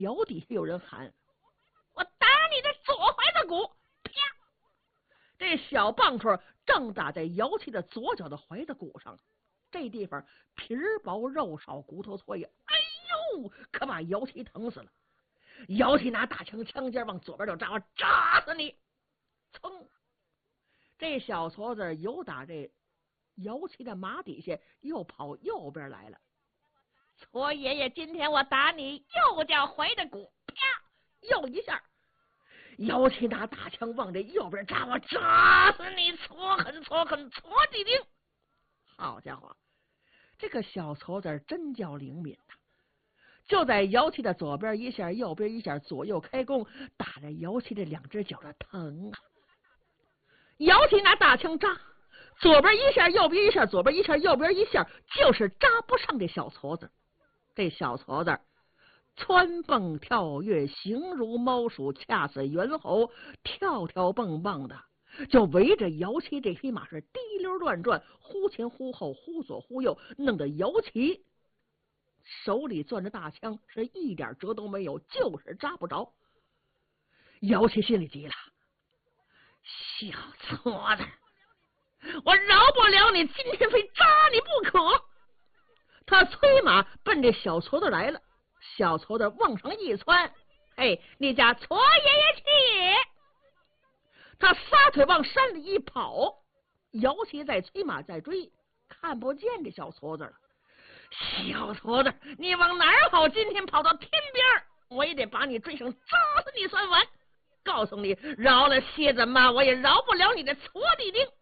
脚底下有人喊：“我打你的左踝子骨！”啪！这小棒槌正打在姚七的左脚的踝子骨上，这地方皮薄肉少骨头脆呀！哎呦，可把姚七疼死了。姚七拿大枪枪尖往左边就扎，我扎死你！噌！这小矬子由打这姚七的马底下又跑右边来了。矬爷爷，今天我打你右脚踝的骨！啪！又一下。姚七拿大枪往这右边扎，我扎死你！搓狠搓狠搓几钉！好家伙，这个小矬子真叫灵敏呐！就在姚七的左边一下，右边一下，左右开弓，打着姚七这两只脚的疼啊！姚七拿大枪扎，左边一下，右边一下，左边一下，右边一下，就是扎不上这小矬子。这小矬子蹿蹦跳跃，形如猫鼠，恰似猿猴，跳跳蹦蹦的，就围着姚七这匹马是滴溜乱转，忽前忽后，忽左忽右，弄得姚七手里攥着大枪，是一点辙都没有，就是扎不着。姚七心里急了，小矬子，我饶不了你，今天非扎你不可！他催马奔这小矬子来了，小矬子往上一窜，嘿，你家矬爷爷去！他撒腿往山里一跑，姚七在催马在追，看不见这小矬子了。小矬子，你往哪儿跑？今天跑到天边，我也得把你追上，扎死你算完！告诉你，饶了蝎子妈，我也饶不了你的矬地丁！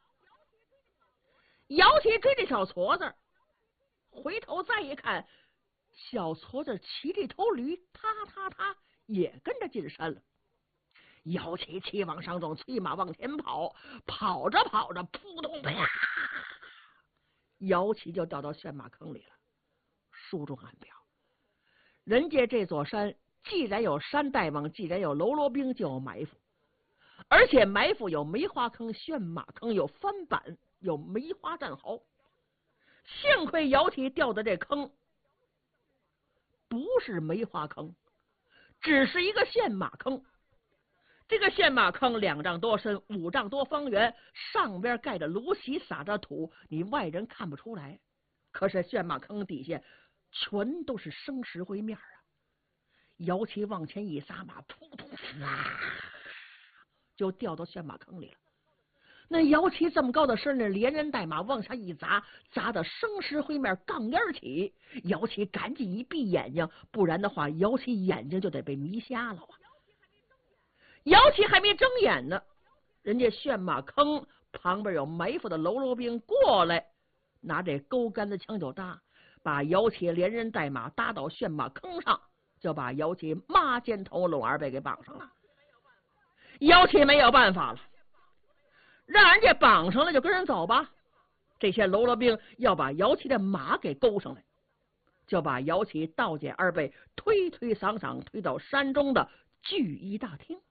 姚七追这小矬子，回头再一看，小矬子骑这头驴，他也跟着进山了。姚七气往上走，催马往前跑，跑着跑着，扑通啪，姚七就掉到陷马坑里了。书中暗表，人家这座山既然有山大王，既然有喽啰兵，就有埋伏，而且埋伏有梅花坑、陷马坑，有翻板，有梅花战壕。幸亏姚七掉的这坑不是梅花坑，只是一个陷马坑。这个陷马坑2丈多深，5丈多方圆，上边盖着芦席，撒着土，你外人看不出来。可是陷马坑底下全都是生石灰面啊！姚七往前一撒马，扑通就掉到陷马坑里了。那姚七这么高的身子，连人带马往下一砸，砸的生石灰面杠烟起。姚七赶紧一闭眼睛，不然的话，姚七眼睛就得被迷瞎了啊！姚七还没睁眼呢，人家陷马坑旁边有埋伏的喽啰兵过来，拿这钩竿子枪就扎，把姚七连人带马搭到陷马坑上，就把姚七抹肩头拢二背给绑上了。姚七没有办法了，让人家绑上了就跟人走吧。这些喽啰兵要把姚七的马给勾上来，就把姚七倒肩二背，推推搡搡推到山中的聚义大厅。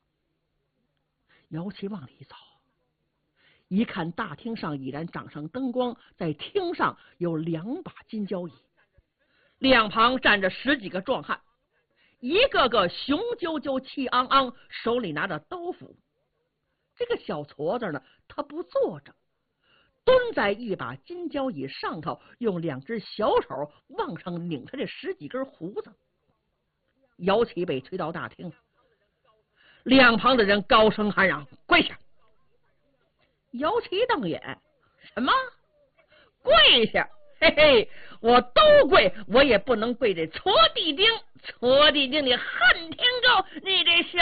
姚七往里走，一看大厅上已然掌上灯光，在厅上有2把金交椅，两旁站着10几个壮汉，一个个雄赳赳气昂昂，手里拿着刀斧。这个小矬子呢，他不坐着，蹲在一把金交椅上头，用2只小手往上拧他这10几根胡子。姚七被推到大厅，两旁的人高声喊嚷：“跪下！”姚七瞪眼：“什么？跪下？嘿嘿，我都跪，我也不能跪这矬地丁！矬地丁，你恨天高，你这小